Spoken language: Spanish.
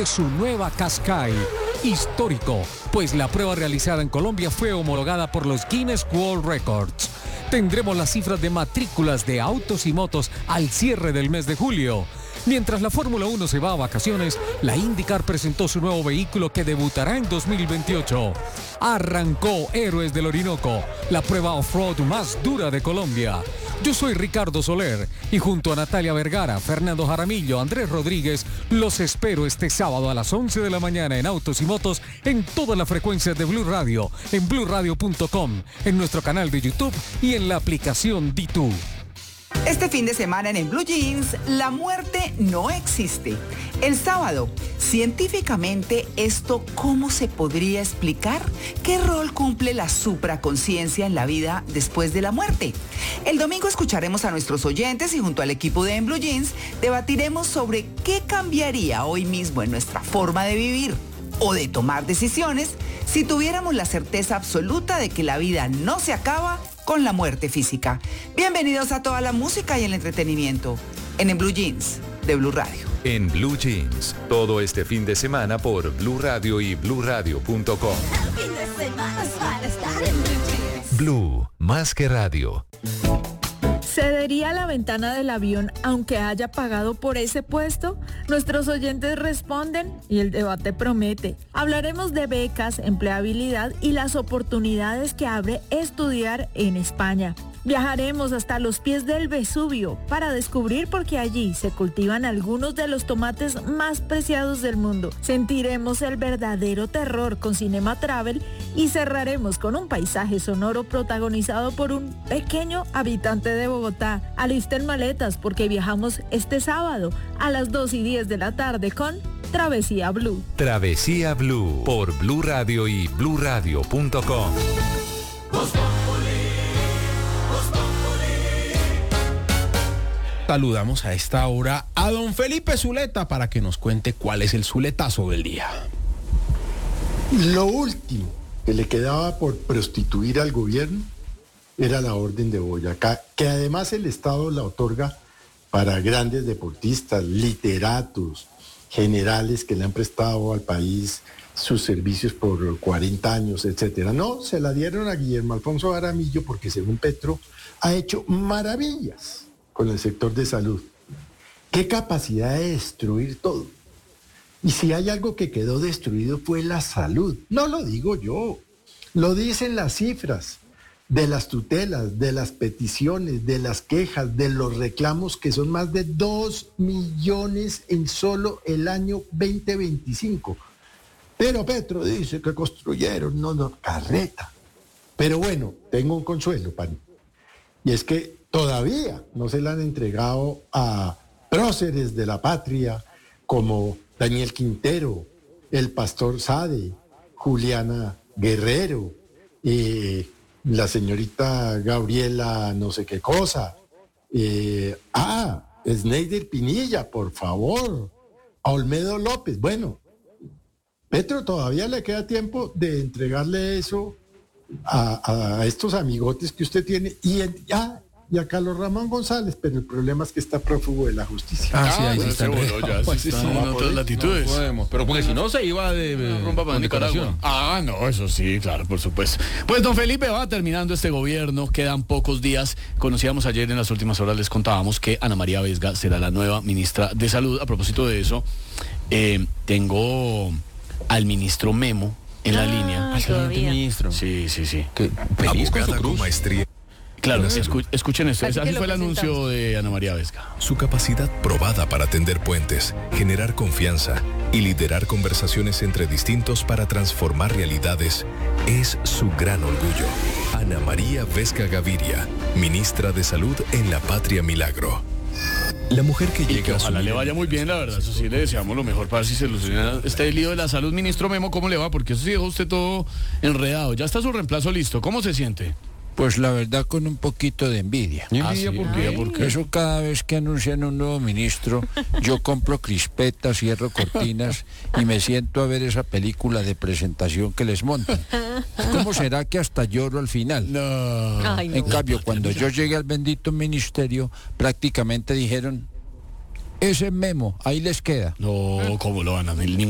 de su nueva Qashqai. Histórico, pues la prueba realizada en Colombia fue homologada por los Guinness World Records. Tendremos las cifras de matrículas de autos y motos al cierre del mes de julio. Mientras la Fórmula 1 se va a vacaciones, la IndyCar presentó su nuevo vehículo que debutará en 2028. Arrancó Héroes del Orinoco, la prueba off-road más dura de Colombia. Yo soy Ricardo Soler y junto a Natalia Vergara, Fernando Jaramillo, Andrés Rodríguez, los espero este sábado a las 11 de la mañana en Autos y Motos en todas las frecuencias de Blue Radio, en blueradio.com, en nuestro canal de YouTube y en la aplicación D2. Este fin de semana en Blue Jeans, la muerte no existe. El sábado, científicamente, ¿esto cómo se podría explicar? ¿Qué rol cumple la supraconciencia en la vida después de la muerte? El domingo escucharemos a nuestros oyentes y junto al equipo de Blue Jeans debatiremos sobre qué cambiaría hoy mismo en nuestra forma de vivir o de tomar decisiones si tuviéramos la certeza absoluta de que la vida no se acaba con la muerte física. Bienvenidos a toda la música y el entretenimiento en Blue Jeans de Blue Radio. En Blue Jeans, todo este fin de semana por Blue Radio y blueradio.com. El fin de semana es para estar en Blue Jeans. Blue, más que radio. ¿Cedería la ventana del avión aunque haya pagado por ese puesto? Nuestros oyentes responden y el debate promete. Hablaremos de becas, empleabilidad y las oportunidades que abre estudiar en España. Viajaremos hasta los pies del Vesubio para descubrir por qué allí se cultivan algunos de los tomates más preciados del mundo. Sentiremos el verdadero terror con Cinema Travel y cerraremos con un paisaje sonoro protagonizado por un pequeño habitante de Bogotá. Alisten maletas porque viajamos este sábado a las 2:10 de la tarde con Travesía Blue. Travesía Blue por Blue Radio y blueradio.com. Saludamos a esta hora a don Felipe Zuleta para que nos cuente cuál es el zuletazo del día. Lo último que le quedaba por prostituir al gobierno era la Orden de Boyacá, que además el Estado la otorga para grandes deportistas, literatos, generales que le han prestado al país sus servicios por 40 años, etcétera. No, se la dieron a Guillermo Alfonso Jaramillo porque según Petro ha hecho maravillas con el sector de salud. Qué capacidad de destruir todo. Y si hay algo que quedó destruido fue la salud. No lo digo yo, lo dicen las cifras de las tutelas, de las peticiones, de las quejas, de los reclamos, que son más de 2 millones en solo el año 2025. Pero Petro dice que construyeron, no, carreta. Pero bueno, tengo un consuelo, pan. Y es que todavía no se le han entregado a próceres de la patria como Daniel Quintero, el pastor Sade, Juliana Guerrero, la señorita Gabriela no sé qué cosa. Sneider Pinilla, por favor. A Olmedo López. Bueno, Petro todavía le queda tiempo de entregarle eso a estos amigotes que usted tiene y a Carlos Ramón González, pero el problema es que está prófugo de la justicia. Ahí sí está. Sí, en otras latitudes. No podemos, pero porque si no se iba de rumba para Nicaragua. No, eso sí, claro, por supuesto. Pues don Felipe, va terminando este gobierno, quedan pocos días. Conocíamos ayer en las últimas horas, les contábamos que Ana María Vesga será la nueva ministra de Salud. A propósito de eso, tengo al ministro Memo en la línea. Ministro. Sí. Que feliz con su cruz. Maestría. Claro, escuchen esto. Así fue el anuncio de Ana María Vesga. Su capacidad probada para tender puentes, generar confianza y liderar conversaciones entre distintos para transformar realidades es su gran orgullo. Ana María Vesga Gaviria, ministra de Salud en la Patria Milagro. La mujer que llega que ojalá le vaya muy bien, la verdad. Eso sí, le deseamos lo mejor para si se soluciona este lío de la salud. Ministro Memo, ¿cómo le va? Porque eso sí dejó usted todo enredado. Ya está su reemplazo listo. ¿Cómo se siente? Pues la verdad con un poquito de envidia. ¿Envidia por qué? ¿Por qué? Eso cada vez que anuncian un nuevo ministro, yo compro crispetas, cierro cortinas y me siento a ver esa película de presentación que les montan. ¿Cómo será que hasta lloro al final? No. En cambio, cuando yo llegué al bendito ministerio, prácticamente dijeron, ese Memo, ahí les queda. No, ¿cómo lo van a ver?